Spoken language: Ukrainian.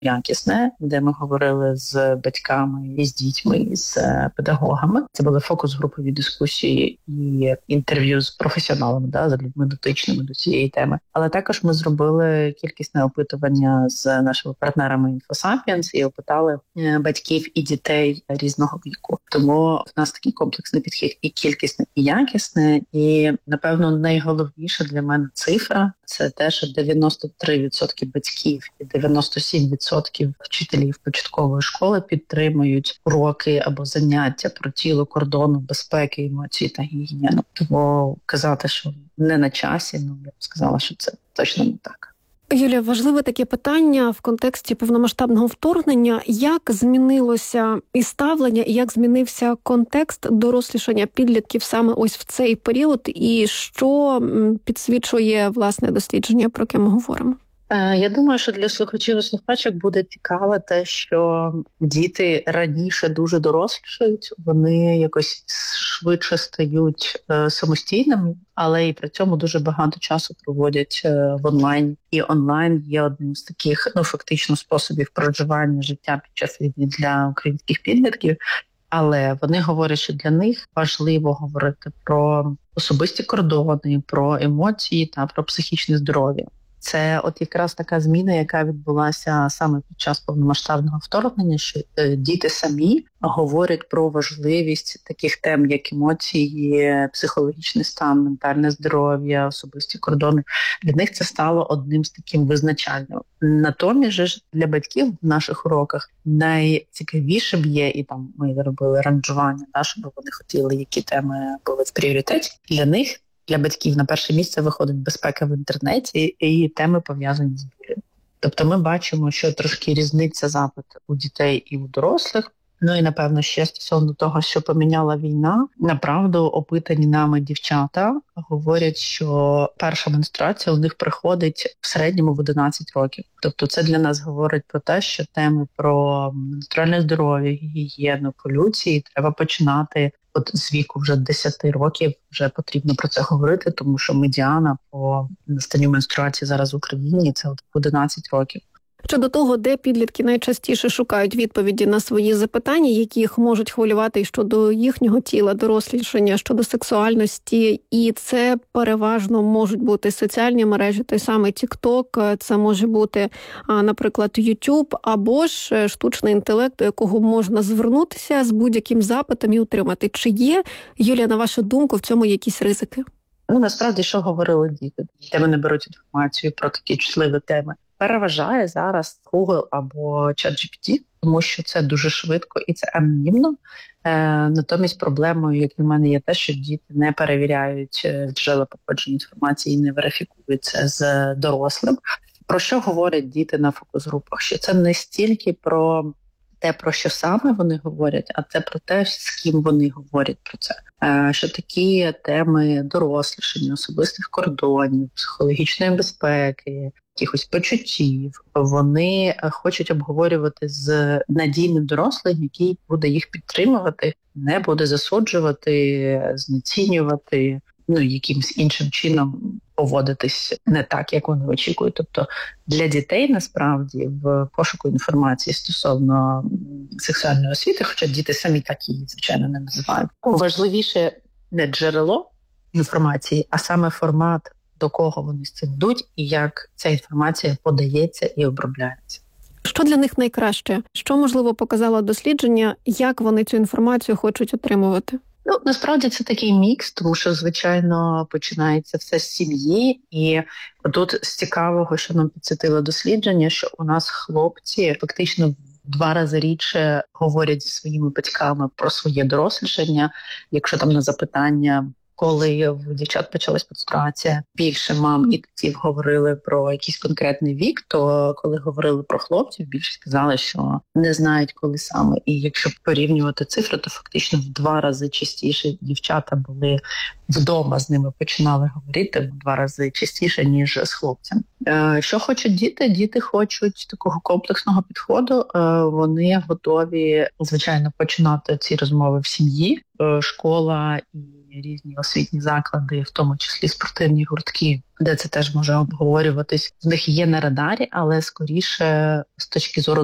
якісне, де ми говорили з батьками, і з дітьми, і з педагогами. Це були фокус-групові дискусії і інтерв'ю з професіоналами, з людьми дотичними до цієї теми. Але також ми зробили кількісне опитування з нашими партнерами InfoSapiens і опитали батьків і дітей різного віку. Тому в нас такий комплексний підхід і кількісний, і якісний. І, напевно, найголовніша для мене цифра – це те, що 93% батьків і 97% вчителів початкової школи підтримують уроки або заняття про тіло, кордону, безпеки, емоції та гігієну. Тому казати, що не на часі, я б сказала, що це точно не так. Юлія, важливе таке питання в контексті повномасштабного вторгнення. Як змінилося і ставлення, і як змінився контекст дорослішання підлітків саме ось в цей період, і що підсвічує, власне, дослідження, про яке ми говоримо? Я думаю, що для слухачів і слухачок буде цікаво те, що діти раніше дуже дорослішають, вони якось швидше стають самостійними, але і при цьому дуже багато часу проводять в онлайн. І онлайн є одним з таких, фактично, способів проживання життя під час війни для українських підлітків. Але вони говорять, що для них важливо говорити про особисті кордони, про емоції та про психічне здоров'я. Це от якраз така зміна, яка відбулася саме під час повномасштабного вторгнення, що діти самі говорять про важливість таких тем, як емоції, психологічний стан, ментальне здоров'я, особисті кордони. Для них це стало одним з таким визначальним. Натомість ж для батьків в наших уроках найцікавішим є, і там ми робили ранжування, щоб вони хотіли, які теми були в пріоритеті. Для батьків на перше місце виходить безпека в інтернеті і теми, пов'язані з вірою. Тобто ми бачимо, що трошки різниця запиту у дітей і у дорослих. І, напевно, ще стосовно того, що поміняла війна, направду опитані нами дівчата говорять, що перша менструація у них приходить в середньому в 11 років. Тобто це для нас говорить про те, що теми про менструальне здоров'я, гігієну, полюції треба починати от з віку вже 10 років, вже потрібно про це говорити, тому що медіана по настанню менструації зараз в Україні – це от 11 років. Щодо того, де підлітки найчастіше шукають відповіді на свої запитання, які їх можуть хвилювати щодо їхнього тіла, дорослішання, щодо сексуальності, і це переважно можуть бути соціальні мережі, той самий TikTok, це може бути, наприклад, YouTube, або ж штучний інтелект, до якого можна звернутися з будь-яким запитом і отримати. Чи є, Юлія, на вашу думку, в цьому якісь ризики? Насправді, що говорили діти? Де вони беруть інформацію про такі чутливі теми? Переважає зараз Google або ChatGPT, тому що це дуже швидко і це анонімно. Натомість проблемою, як на мене, є те, що діти не перевіряють джерела походження інформації і не верифікують це з дорослим. Про що говорять діти на фокус-групах? Що це не стільки про те, про що саме вони говорять, а це про те, з ким вони говорять про це. Що такі теми дорослішання, особистих кордонів, психологічної безпеки, якихось почуттів, вони хочуть обговорювати з надійним дорослим, який буде їх підтримувати, не буде засуджувати, знецінювати, якимось іншим чином поводитись не так, як вони очікують. Тобто для дітей, насправді, в пошуку інформації стосовно сексуальної освіти, хоча діти самі так її, звичайно, не називають, важливіше не джерело інформації, а саме формат, до кого вони з цим йдуть і як ця інформація подається і обробляється. Що для них найкраще? Що, можливо, показало дослідження, як вони цю інформацію хочуть отримувати? Насправді це такий мікс, тому що, звичайно, починається все з сім'ї. І тут з цікавого, що нам підсвітило дослідження, що у нас хлопці фактично в 2 рази рідше говорять зі своїми батьками про своє дорослішання, якщо там на запитання, коли в дівчат почалась менструація, більше мам і татів говорили про якийсь конкретний вік, то коли говорили про хлопців, більше сказали, що не знають, коли саме. І якщо порівнювати цифри, то фактично в 2 рази частіше дівчата були вдома, з ними починали говорити в 2 рази частіше, ніж з хлопцями. Що хочуть діти? Діти хочуть такого комплексного підходу. Вони готові, звичайно, починати ці розмови в сім'ї. Школа і різні освітні заклади, в тому числі спортивні гуртки, де це теж може обговорюватись. В них є на радарі, але скоріше з точки зору